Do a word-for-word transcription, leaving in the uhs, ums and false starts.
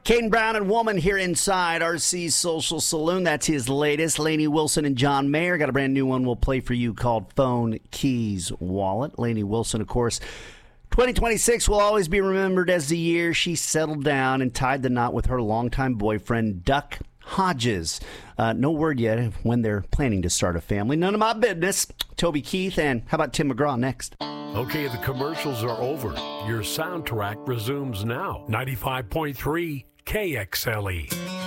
Caden Brown and Woman here inside R C's Social Saloon. That's his latest. Lainey Wilson and John Mayer got a brand new one we'll play for you called Phone, Keys, Wallet. Lainey Wilson, of course, twenty twenty-six will always be remembered as the year she settled down and tied the knot with her longtime boyfriend, Duck Hodges. Uh, no word yet of when they're planning to start a family. None of my business. Toby Keith and how about Tim McGraw next? Okay, the commercials are over. Your soundtrack resumes now. ninety-five point three K X L E.